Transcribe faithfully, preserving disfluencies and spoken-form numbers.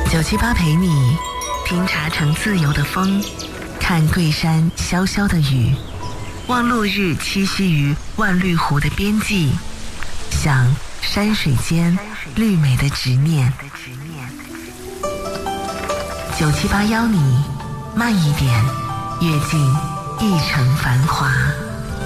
九七八陪你听茶城自由的风，看桂山潇潇的雨，望落日栖息于万绿湖的边际，想山水间绿美的执念。九七八邀你慢一点，阅尽一城繁华。